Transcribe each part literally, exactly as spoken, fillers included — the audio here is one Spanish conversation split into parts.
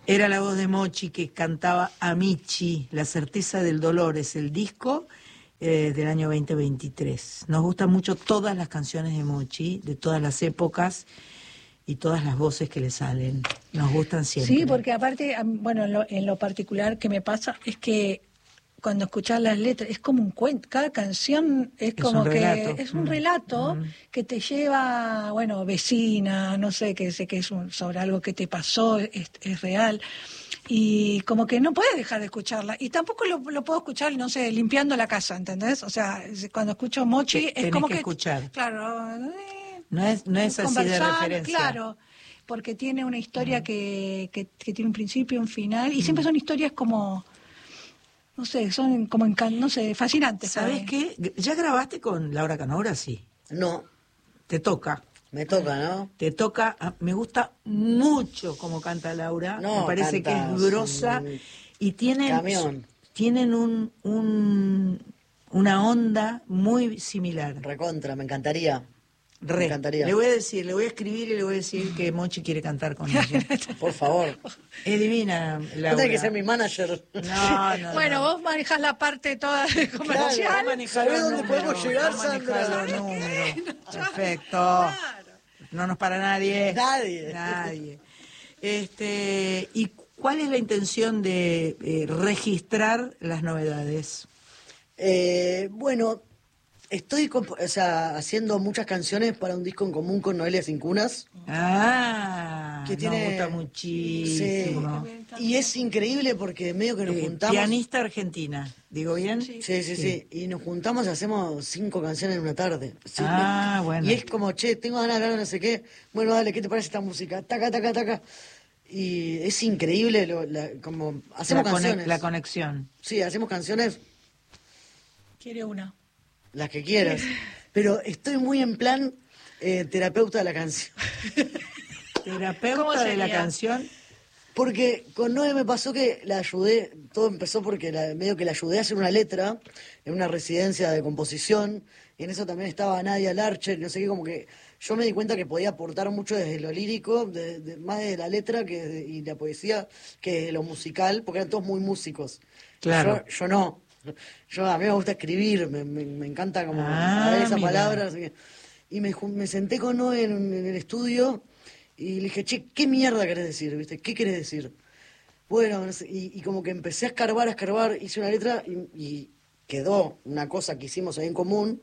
Era la voz de Mochi que cantaba Amici, La certeza del dolor, es el disco eh, del año veinte veintitrés. Nos gustan mucho todas las canciones de Mochi, de todas las épocas y todas las voces que le salen. Nos gustan siempre. Sí, porque aparte, bueno, en lo, en lo particular que me pasa es que cuando escuchás las letras, es como un cuento, cada canción es, Es como un que relato. es un Mm. relato Mm. que te lleva, bueno, vecina, no sé, que sé que es un, sobre algo que te pasó, es, es real, y como que no puedes dejar de escucharla, y tampoco lo, lo puedo escuchar, no sé, limpiando la casa, ¿entendés? O sea, cuando escucho Mochi, Te- es tenés como que que, escuchar. claro, eh, No es, no es así de conversar, referencia. claro, porque tiene una historia Mm. que, que, que tiene un principio y un final, y Mm. siempre son historias como, no sé, son como, encan- no sé, fascinantes para ¿Sabes mí. qué? ¿Ya grabaste con Laura Canora? Sí. No, Te toca. me toca, ¿no? Te toca. Ah, me gusta mucho cómo canta Laura. No, me parece que es cantas grosa. un Y tienen, camión. tienen un, un, una onda muy similar. Recontra, me encantaría. Me Re. encantaría. Le voy a decir, le voy a escribir y le voy a decir que Mochi quiere cantar con ella. Por favor. Es divina, Vos Laura. tenés que ser mi manager. No, no, Bueno, no. vos manejás la parte toda de comercial. Claro, manejá ¿sabés los dónde números, podemos llegar, vos manejá Sandra? los números. Perfecto. Claro. No nos para nadie. Nadie. Nadie. Este, ¿y cuál es la intención de eh, registrar las novedades? Eh, bueno, estoy comp- o sea, haciendo muchas canciones para un disco en común con Noelia Cincunas. Ah, Que nos tiene... gusta Sí, muchísimo. y es increíble porque medio que nos Eh, juntamos... pianista argentina, ¿digo bien? Sí. Sí, sí, sí, y nos juntamos y hacemos cinco canciones en una tarde. Sí, Ah, me- bueno. Y es como, che, tengo ganas de hablar de no sé qué. Bueno, dale, ¿qué te parece esta música? Taca, taca, taca. Y es increíble, lo, la- como hacemos la, cone- canciones. la conexión. Sí, hacemos canciones Quiere una. las que quieras. Pero estoy muy en plan eh, terapeuta de la canción. ¿Cómo Terapeuta de la sería? canción. Porque con Noé me pasó que la ayudé, todo empezó porque la- medio que la ayudé a hacer una letra en una residencia de composición, y en eso también estaba Nadia Larcher, no sé qué, como que yo me di cuenta que podía aportar mucho desde lo lírico, de- de- más de la letra que de- y la poesía, que de lo musical, porque eran todos muy músicos. Claro. Yo, yo no. Yo, a mí me gusta escribir, me, me- me encanta como Ah, saber esa mira. palabra. no sé qué. Y me, jun- me senté con Noé en, en el estudio y le dije, che, ¿qué mierda querés decir? ¿Viste? ¿Qué querés decir? Bueno, no sé, y, y como que empecé a escarbar, a escarbar, hice una letra y, y quedó una cosa que hicimos ahí en común.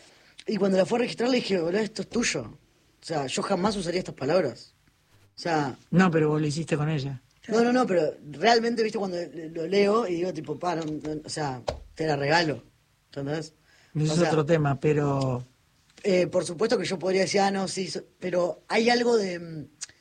Y cuando la fue a registrar le dije, boludo, esto es tuyo. O sea, yo jamás usaría estas palabras. O sea, No, pero vos lo hiciste con ella. no, no, no, pero realmente, viste, cuando lo leo y digo, tipo, pa, no, no, o sea, te la regalo. ¿Entendés? Eso O es sea, otro tema, pero eh, por supuesto que yo podría decir, ah, no, sí, so- pero hay algo de, mm,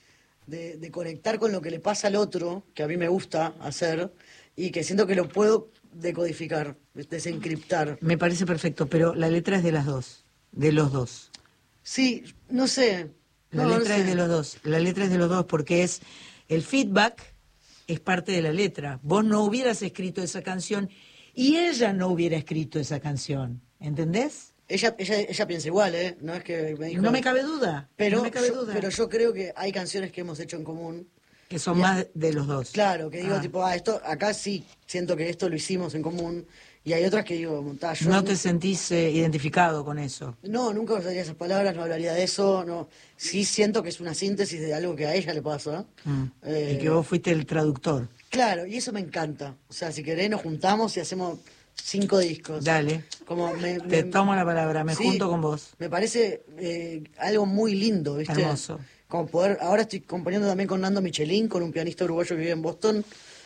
de, de conectar con lo que le pasa al otro, que a mí me gusta hacer, y que siento que lo puedo decodificar, desencriptar. me parece perfecto. Pero la letra es de las dos, de los dos. Sí, no sé. La No, no letra sé. es de los dos. La letra es de los dos porque es el feedback es parte de la letra. Vos no hubieras escrito esa canción y ella no hubiera escrito esa canción. ¿Entendés? Ella, ella, ella piensa igual, ¿eh? No es que me dijo... No me cabe duda. Pero, no me cabe yo, duda. pero yo creo que hay canciones que hemos hecho en común. Que son Y- más de los dos. Claro, que digo, Ah. tipo, ah, esto, acá sí, siento que esto lo hicimos en común. Y hay otras que digo, ta, yo No te sentís eh, identificado con eso. no, nunca usaría esas palabras, no hablaría de eso, no. Sí siento que es una síntesis de algo que a ella le pasa. Mm. Eh, Y que vos fuiste el traductor. Claro, y eso me encanta. O sea, si querés nos juntamos y hacemos cinco discos. Dale. Como me, Te me- tomo la palabra, me sí, junto con vos. Me parece eh, algo muy lindo, ¿viste? Hermoso. Como poder, ahora estoy componiendo también con Nando Michelin, con un pianista uruguayo que vive en Boston,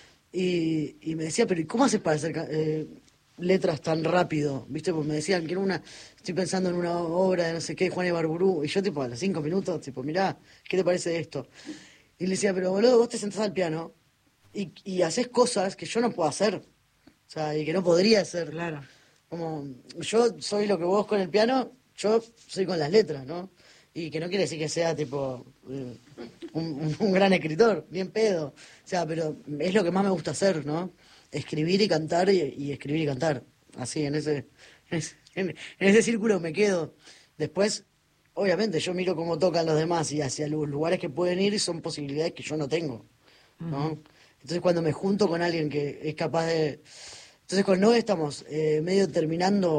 y, y me decía, pero ¿y cómo haces para hacer ca- eh, letras tan rápido? ¿Viste? Pues me decían, quiero una, estoy pensando en una obra de no sé qué, Juan Ibarburu, y yo tipo a los cinco minutos, tipo, mirá, ¿qué te parece esto? Y le decía, pero boludo, vos te sentás al piano y, y haces cosas que yo no puedo hacer, o sea, y que no podría hacer. Claro. Como yo soy lo que vos con el piano, yo soy con las letras, ¿no? Y que no quiere decir que sea tipo eh, un, un- un gran escritor, bien pedo. O sea, pero es lo que más me gusta hacer, ¿no? Escribir y cantar y, y escribir y cantar. Así, en ese, en ese, en ese círculo me quedo. Después, obviamente, yo miro cómo tocan los demás y hacia los lugares que pueden ir son posibilidades que yo no tengo, ¿no? Entonces cuando me junto con alguien que es capaz de... Entonces con Noé estamos eh, medio terminando